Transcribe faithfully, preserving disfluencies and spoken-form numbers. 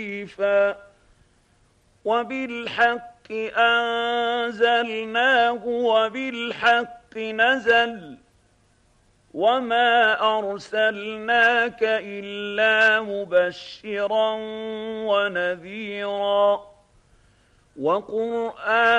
وبالحق أنزلناه وبالحق نزل وما أرسلناك إلا مبشرا ونذيرا وقرآن